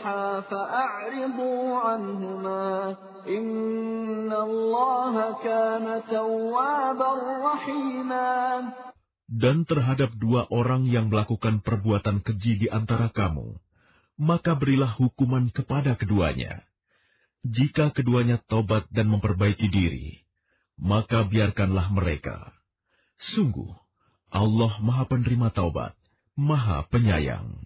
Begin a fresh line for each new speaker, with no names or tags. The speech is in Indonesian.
صَلَحَا فَأَعْرِضُوا عَنْهُمَا إِنَّ اللَّهَ كَانَ تَوَّابًا رَحِيمًا.
Dan terhadap dua orang yang melakukan perbuatan keji di antara kamu, maka berilah hukuman kepada keduanya. Jika keduanya tobat dan memperbaiki diri, maka biarkanlah mereka. Sungguh, Allah Maha Penerima Taubat, Maha Penyayang.